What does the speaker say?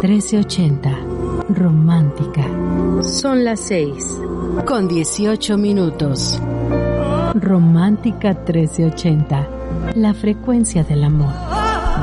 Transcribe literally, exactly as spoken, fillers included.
trece ochenta. Romántica. Son las seis con dieciocho minutos. Romántica trece ochenta. La frecuencia del amor.